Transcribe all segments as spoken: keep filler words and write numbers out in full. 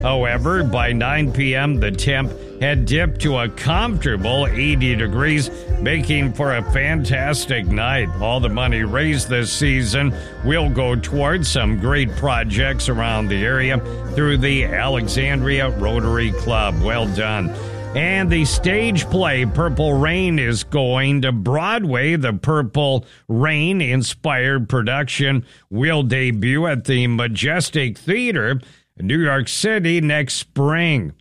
However, by nine p.m., the temp had dipped to a comfortable eighty degrees, making for a fantastic night. All the money raised this season will go towards some great projects around the area through the Alexandria Rotary Club. Well done. And the stage play Purple Rain is going to Broadway. The Purple Rain-inspired production will debut at the Majestic Theater, New York City, next spring.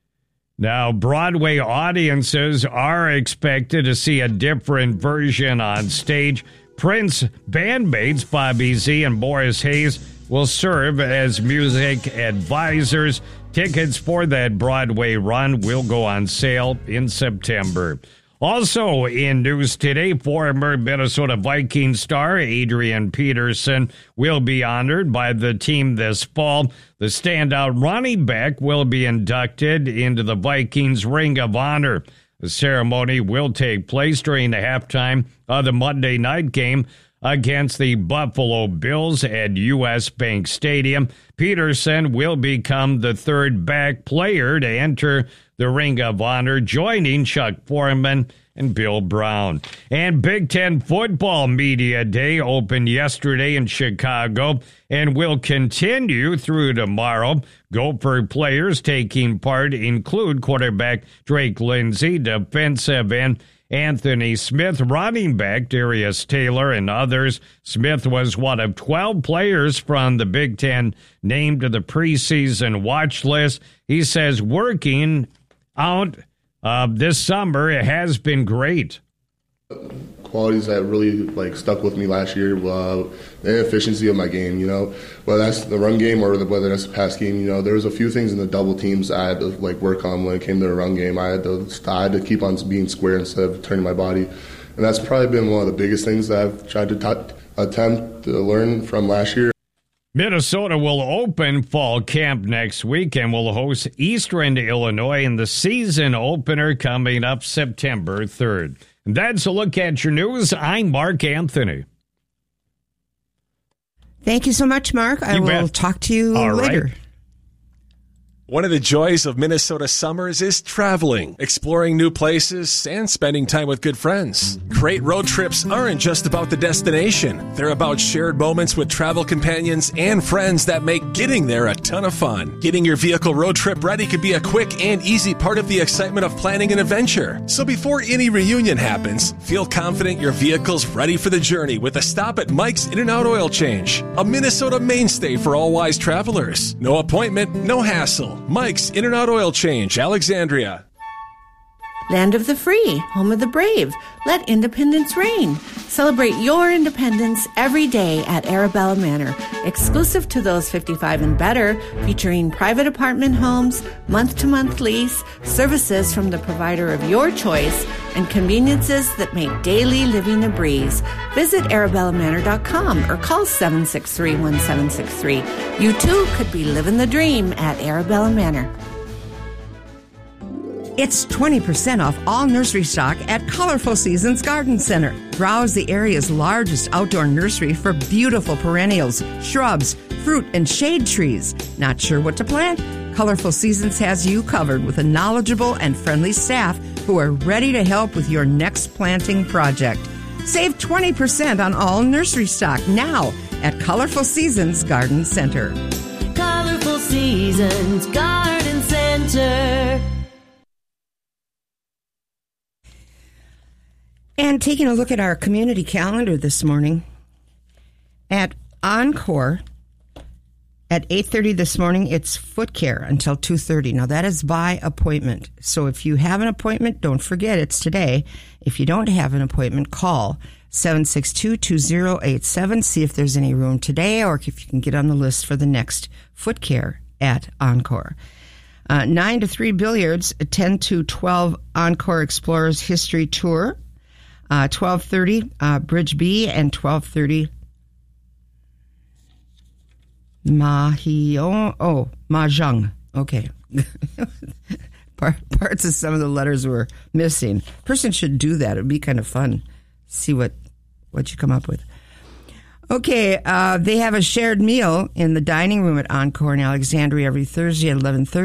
Now, Broadway audiences are expected to see a different version on stage. Prince bandmates Bobby Z and Boris Hayes will serve as music advisors. Tickets for that Broadway run will go on sale in September. Also in news today, former Minnesota Vikings star Adrian Peterson will be honored by the team this fall. The standout running back will be inducted into the Vikings Ring of Honor. The ceremony will take place during the halftime of the Monday night game against the Buffalo Bills at U S Bank Stadium. Peterson will become the third back player to enter the Ring of Honor, joining Chuck Foreman and Bill Brown. And Big Ten Football Media Day opened yesterday in Chicago and will continue through tomorrow. Gopher players taking part include quarterback Drake Lindsay, defensive end Anthony Smith, running back Darius Taylor, and others. Smith was one of twelve players from the Big Ten named to the preseason watch list. He says working out uh, this summer has been great. Qualities that really like stuck with me last year, uh, the inefficiency of my game, you know, whether that's the run game or whether that's the pass game. You know, there was a few things in the double teams I had to like work on when it came to the run game. I had to I had to keep on being square instead of turning my body, and that's probably been one of the biggest things that I've tried to t- attempt to learn from last year. Minnesota will open fall camp next week and will host Eastern Illinois in the season opener coming up September third. And that's a look at your news. I'm Mark Anthony. Thank you so much, Mark. I You will bet. talk to you All later. right. One of the joys of Minnesota summers is traveling, exploring new places, and spending time with good friends. Great road trips aren't just about the destination. They're about shared moments with travel companions and friends that make getting there a ton of fun. Getting your vehicle road trip ready could be a quick and easy part of the excitement of planning an adventure. So before any reunion happens, feel confident your vehicle's ready for the journey with a stop at Mike's In-N-Out Oil Change, a Minnesota mainstay for all wise travelers. No appointment, no hassle. Mike's In-N-Out Oil Change, Alexandria. Land of the free, home of the brave. Let independence reign. Celebrate your independence every day at Arabella Manor. Exclusive to those fifty-five and better, featuring private apartment homes, month-to-month lease, services from the provider of your choice, and conveniences that make daily living a breeze. Visit arabella manor dot com or call seven six three, one seven six three. You too could be living the dream at Arabella Manor. It's twenty percent off all nursery stock at Colorful Seasons Garden Center. Browse the area's largest outdoor nursery for beautiful perennials, shrubs, fruit, and shade trees. Not sure what to plant? Colorful Seasons has you covered with a knowledgeable and friendly staff who are ready to help with your next planting project. Save twenty percent on all nursery stock now at Colorful Seasons Garden Center. Colorful Seasons Garden Center. And taking a look at our community calendar this morning, at Encore, at eight thirty this morning, it's foot care until two thirty. Now, that is by appointment. So if you have an appointment, don't forget it's today. If you don't have an appointment, call seven six two, two zero eight seven. See if there's any room today or if you can get on the list for the next foot care at Encore. Uh, nine to three billiards, ten to twelve Encore Explorers History Tour. Uh, twelve thirty, uh, Bridge B, and twelve thirty, Mahjong. Oh, Mahjong. Okay. Part, parts of some of the letters were missing. Person should do that. It would be kind of fun. See what, what you come up with. Okay, uh, they have a shared meal in the dining room at Encore in Alexandria every Thursday at eleven thirty.